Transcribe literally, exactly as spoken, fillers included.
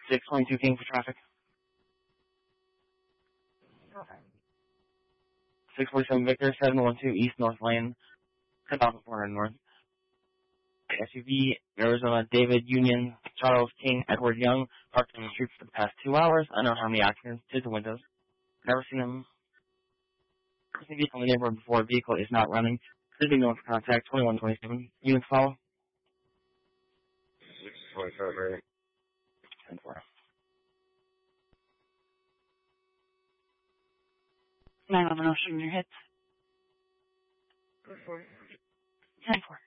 six twenty-two King for traffic. Okay. six forty-seven Victor, seven one two East North Lane, ten thousand four hundred North. S U V, Arizona, David, Union, Charles, King, Edward Young, parked on the street for the past two hours. I don't know how many occupants, to the windows. Never seen them. Seen vehicle in the neighborhood before. Vehicle is not running. There's no one for contact, twenty-one twenty-seven. Units follow. six twenty-seven. ten four. nine eleven Ocean, your hits. Good for you. ten four.